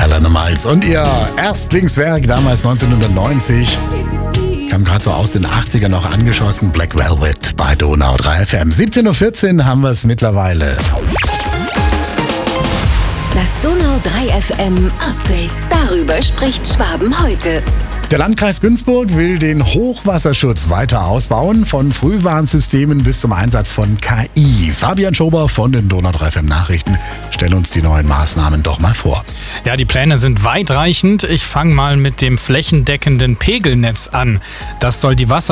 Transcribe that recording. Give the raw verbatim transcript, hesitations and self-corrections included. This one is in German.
Alan Miles und ihr Erstlingswerk, damals neunzehnhundertneunzig, kam gerade so aus den achtzigern noch angeschossen, Black Velvet bei Donau drei F M. siebzehn Uhr vierzehn haben wir es mittlerweile. Das Donau drei F M Update. Darüber spricht Schwaben heute. Der Landkreis Günzburg will den Hochwasserschutz weiter ausbauen, von Frühwarnsystemen bis zum Einsatz von K I. Fabian Schober von den Donau drei F M Nachrichten stellt uns die neuen Maßnahmen doch mal vor. Ja, die Pläne sind weitreichend. Ich fange mal mit dem flächendeckenden Pegelnetz an. Das soll die Wasser